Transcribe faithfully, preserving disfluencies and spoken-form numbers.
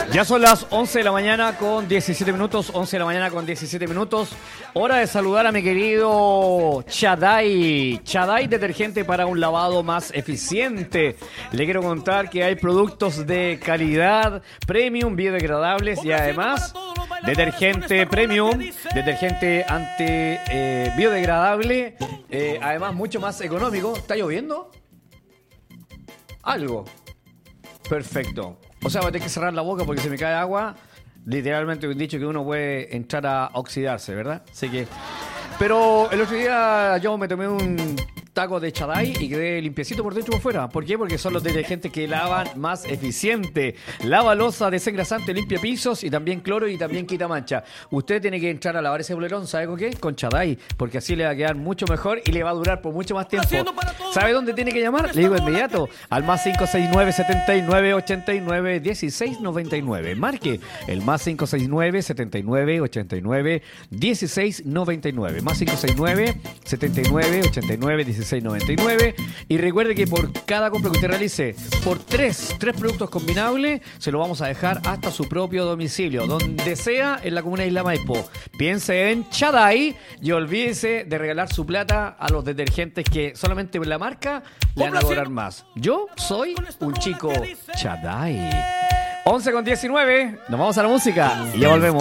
Ya son las once de la mañana con diecisiete minutos, once de la mañana con diecisiete minutos. Hora de saludar a mi querido Chaday. Chaday, detergente para un lavado más eficiente. Le quiero contar que hay productos de calidad, premium, biodegradables y además detergente premium, detergente anti eh, biodegradable, eh, además mucho más económico. ¿Está lloviendo? Algo. Perfecto. O sea, voy a tener que cerrar la boca porque se me cae agua. Literalmente me han dicho que uno puede entrar a oxidarse, ¿verdad? Así que... Pero el otro día yo me tomé un taco de Chaday y quedé limpiecito por dentro y por fuera. ¿Por qué? Porque son los detergentes que lavan más eficiente. Lava loza, desengrasante, limpia pisos y también cloro y también quita mancha. Usted tiene que entrar a lavar ese bolerón, ¿sabe con qué? Con Chaday, porque así le va a quedar mucho mejor y le va a durar por mucho más tiempo. ¿Sabe dónde tiene que llamar? Le digo de inmediato, al más cinco seis nueve, setenta y nueve, ochenta y nueve, dieciséis noventa y nueve. Marque el más cinco seis nueve, setenta y nueve, ochenta y nueve, dieciséis noventa y nueve. Más cinco seis nueve, setenta y nueve, ochenta y nueve, dieciséis noventa y nueve. Y recuerde que por cada compra que usted realice, por tres, tres productos combinables, se lo vamos a dejar hasta su propio domicilio, donde sea en la comuna de Isla Maipo. Piense en Chaday y olvídese de regalar su plata a los detergentes que solamente la marca le van a cobrar más. Yo soy un chico Chaday. once con diecinueve, nos vamos a la música y ya volvemos.